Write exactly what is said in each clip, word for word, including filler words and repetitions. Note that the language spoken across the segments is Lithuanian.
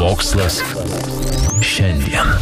Mokslas šiandien.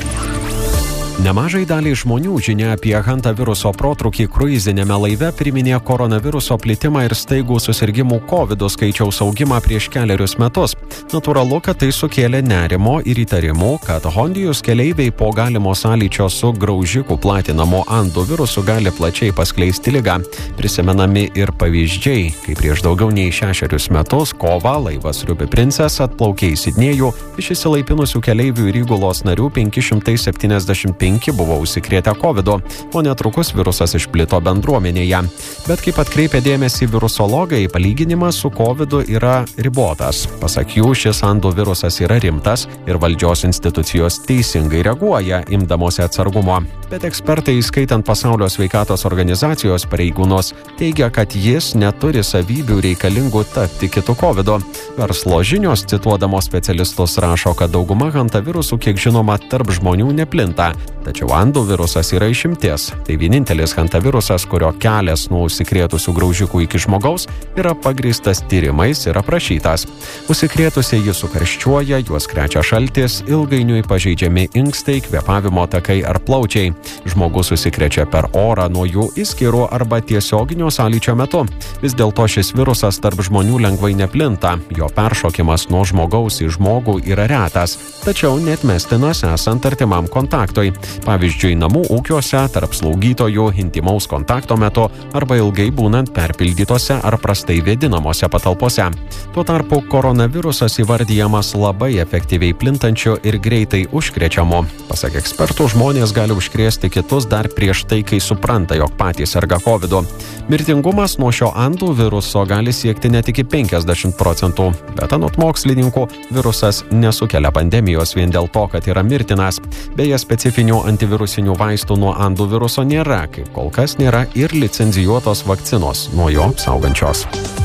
Nemažai daliai žmonių žinia apie hantaviruso protrūkį kruizinėme laive priminė koronaviruso plitimą ir staigų susirgimų kovidu skaičiaus augimą prieš kelerius metus. Natūralu, kad tai sukėlė nerimo ir įtarimų, kad Hondijos keleiviai po galimo sąlyčio su graužikų platinamu andų virusu gali plačiai paskleisti ligą. Prisimenami ir pavyzdžiai, kai prieš daugiau nei šešerius metus kovą laivas Ruby Princess atplaukė į Sidnėjų, iš įsilaipinusių keleivių ir įgulos narių penki šimtai septyniasdešimt penki buvo užsikrėtę kovidu, o netrukus virusas išplito bendruomenėje. Bet kaip atkreipė dėmesį virusologai, palyginimas su kovidu yra ribotas. Pasak jų, šis andų virusas yra rimtas ir valdžios institucijos teisingai reaguoja, imdamosi atsargumo. Bet ekspertai, įskaitant Pasaulio sveikatos organizacijos pareigūnus, teigia, kad jis neturi savybių reikalingų tapti kitu kovidu. Verslo žinios, cituodamos specialistus, rašo, kad dauguma hantavirusų, kiek žinoma, tarp žmonių neplinta. Tačiau andų virusas yra išimtis. Tai vienintelis hantavirusas, kurio kelias nuo užsikrėtusių graužikų iki žmogaus yra pagrįstas tyrimais ir aprašytas. Užsikrėtusieji sukarščiuoja, juos krečia šaltis, ilgainiui pažeidžiami inkstai, kvėpavimo takai ar plaučiai. Žmogus užsikrečia per orą nuo jų įskyrų arba tiesioginio sąlyčio metu. Vis dėlto šis virusas tarp žmonių lengvai neplinta. Jo peršokimas nuo žmogaus į žmogų yra retas, tačiau neatmestinas esant artimam kontaktui. Pavyzdžiui, namų ūkiuose, tarp slaugytojų, intymaus kontakto metu arba ilgai būnant perpildytose ar prastai vėdinamose patalpose. Tuo tarpu koronavirusas įvardijamas labai efektyviai plintančiu ir greitai užkrečiamu. Pasak ekspertų, žmonės gali užkrėsti kitus dar prieš tai, kai supranta, jog patys serga kovidu. Mirtingumas nuo šio andų viruso gali siekti net iki penkiasdešimt procentų, bet anot mokslininkų virusas nesukelia pandemijos vien dėl to, kad yra mirtinas. Beje, specifinių antivirusinių vaistų nuo andų viruso nėra, kaip kol kas nėra ir licencijuotos vakcinos nuo jo apsaugančios.